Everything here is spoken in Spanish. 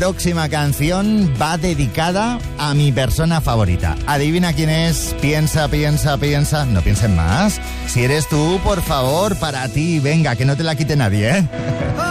Próxima canción va dedicada a mi persona favorita. Adivina quién es. Piensa. No pienses más. Si eres tú, por favor, para ti. Venga, que no te la quite nadie, ¿eh?